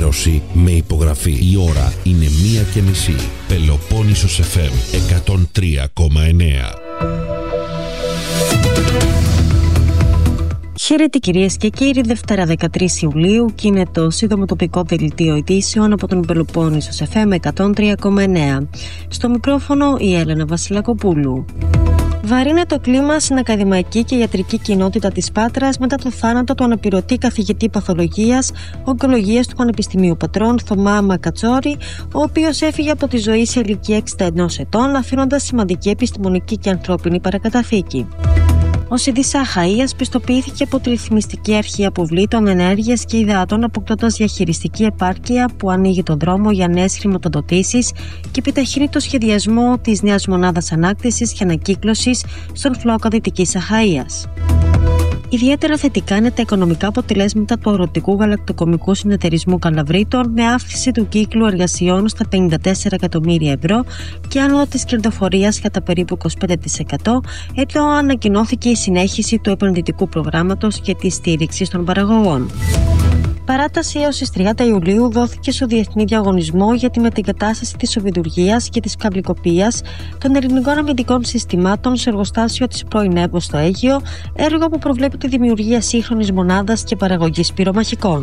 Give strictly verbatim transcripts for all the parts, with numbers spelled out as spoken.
ενημέρωση με υπογραφή. Η ώρα είναι μία και μισή. Πελοπόννησος εφ εμ εκατόν τρία κόμμα εννέα. Χαίρετε κυρίες και κύριοι, Δευτέρα δεκατρείς Ιουλίου και είναι το σύντομο τοπικό δελτίο ειδήσεων από τον Πελοπόννησος εφ εμ εκατόν τρία κόμμα εννέα. Στο μικρόφωνο η Έλενα Βασιλακοπούλου. Βαρύνεται το κλίμα στην ακαδημαϊκή και ιατρική κοινότητα της Πάτρας μετά το θάνατο του αναπληρωτή καθηγητή παθολογίας ογκολογίας του Πανεπιστημίου Πατρών, Θωμά Μακατσόρη, ο οποίος έφυγε από τη ζωή σε ηλικία εξήντα ενός ετών, αφήνοντας σημαντική επιστημονική και ανθρώπινη παρακαταθήκη. Ο Σιδής Αχαΐας πιστοποιήθηκε από τη Ρυθμιστική Αρχή Αποβλήτων, Ενέργειας και Υδάτων, αποκτώντας διαχειριστική επάρκεια που ανοίγει τον δρόμο για νέες χρηματοδοτήσεις και επιταχύνει το σχεδιασμό της νέας μονάδας ανάκτησης και ανακύκλωσης στον φλόκα Δυτικής Αχαΐας. Ιδιαίτερα θετικά είναι τα οικονομικά αποτελέσματα του Αγροτικού Γαλακτοκομικού Συνεταιρισμού Καλαβρίτων, με αύξηση του κύκλου εργασιών στα πενήντα τέσσερα εκατομμύρια ευρώ και άνοδο της κερδοφορίας κατά περίπου είκοσι πέντε τοις εκατό, ενώ ανακοινώθηκε η συνέχιση του επενδυτικού προγράμματος και της στήριξης των παραγωγών. Παράταση έως τις τριάντα Ιουλίου δόθηκε στο διεθνή διαγωνισμό για τη μετεγκατάσταση της οβιδουργίας και της καυλικοποίησης των ελληνικών αμυντικών συστημάτων σε εργοστάσιο της πρώην ΕΠΟ στο Αίγυο, έργο που προβλέπει τη δημιουργία σύγχρονης μονάδας και παραγωγής πυρομαχικών.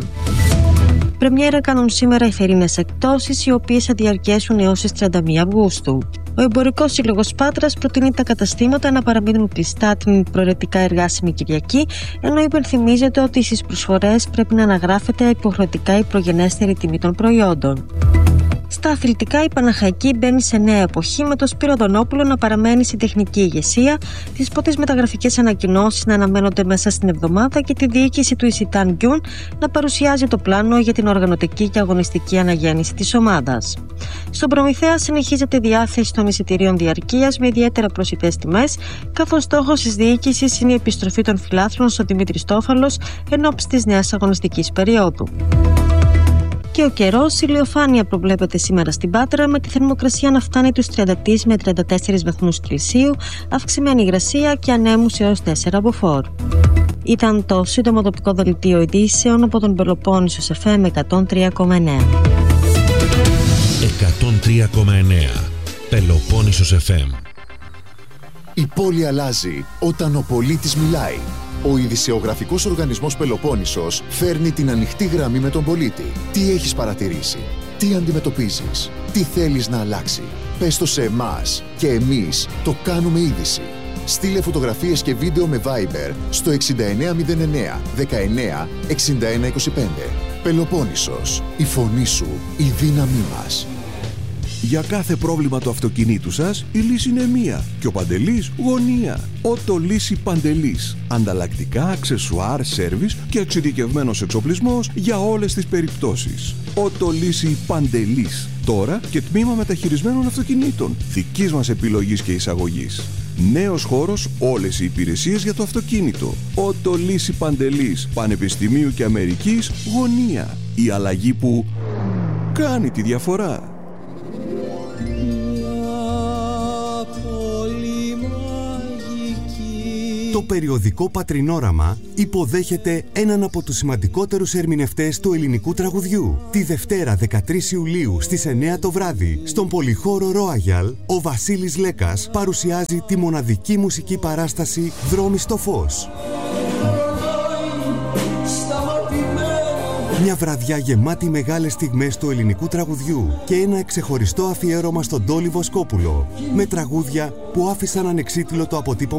Πρεμιέρα κάνουν σήμερα οι θερινές εκπτώσεις, οι οποίες θα διαρκέσουν έως τις τριάντα μία Αυγούστου. Ο Εμπορικός Σύλλογος Πάτρας προτείνει τα καταστήματα να παραμείνουν κλειστά την προαιρετικά εργάσιμη Κυριακή, ενώ υπενθυμίζεται ότι στις προσφορές πρέπει να αναγράφεται υποχρεωτικά η προγενέστερη τιμή των προϊόντων. Στα αθλητικά, η Παναχαϊκή μπαίνει σε νέα εποχή, με το Σπύρο Δονόπουλο να παραμένει στην τεχνική ηγεσία, τις πρώτες μεταγραφικές ανακοινώσεις να αναμένονται μέσα στην εβδομάδα και τη διοίκηση του Ισιτάν Γκιούν να παρουσιάζει το πλάνο για την οργανωτική και αγωνιστική αναγέννηση της ομάδας. Στον Προμηθέα συνεχίζεται η διάθεση των εισιτηρίων διαρκείας με ιδιαίτερα προσιτές τιμές, καθώς στόχος της διοίκησης είναι η επιστροφή των φιλάθλων στον Δημήτρη Στόφαλος ενόψει της νέας αγωνιστικής περίοδου. Και ο καιρός, ηλιοφάνεια προβλέπεται σήμερα στην Πάτρα, με τη θερμοκρασία να φτάνει τους τριάντα τρεις με τριάντα τέσσερις βαθμούς Κελσίου, αυξημένη υγρασία και ανέμους έως τέσσερα μποφόρ. Ήταν το σύντομο τοπικό δελτίο ειδήσεων από τον Πελοπόννησος εφ εμ εκατόν τρία κόμμα εννέα. εκατόν τρία κόμμα εννέα Πελοπόννησος εφ εμ. Η πόλη αλλάζει όταν ο πολίτης μιλάει. Ο ειδησεογραφικός οργανισμός Πελοπόννησος φέρνει την ανοιχτή γραμμή με τον πολίτη. Τι έχεις παρατηρήσει, τι αντιμετωπίζεις, τι θέλεις να αλλάξει. Πες το σε εμάς και εμείς το κάνουμε είδηση. Στείλε φωτογραφίες και βίντεο με Viber στο εξήντα εννέα μηδέν εννέα δεκαεννέα εξήντα ένα είκοσι πέντε. Πελοπόννησος, η φωνή σου, η δύναμή μας. Για κάθε πρόβλημα του αυτοκινήτου σας, η λύση είναι μία και ο Παντελής γωνία. Ότο Λύση Παντελής. Ανταλλακτικά, αξεσουάρ, σέρβις και εξειδικευμένος εξοπλισμός για όλες τις περιπτώσεις. Ότο Λύση Παντελής. Τώρα και τμήμα μεταχειρισμένων αυτοκινήτων. Δικής μας επιλογής και εισαγωγής. Νέος χώρος, όλες οι υπηρεσίες για το αυτοκίνητο. Ότο Λύση Παντελής. Πανεπιστημίου και Αμερικής γωνία. Η αλλαγή που κάνει τη διαφορά. Το περιοδικό Πατρινόραμα υποδέχεται έναν από τους σημαντικότερους ερμηνευτές του ελληνικού τραγουδιού. Τη Δευτέρα δεκατρείς Ιουλίου στις εννέα το βράδυ, στον πολυχώρο Ρόαγιαλ, ο Βασίλης Λέκας παρουσιάζει τη μοναδική μουσική παράσταση «Δρόμοι στο φως». Μια βραδιά γεμάτη μεγάλες στιγμές του ελληνικού τραγουδιού και ένα ξεχωριστό αφιέρωμα στον Τόλι Βοσκόπουλο, με τραγούδια που άφησαν ανεξίτηλο το αποτύπωμα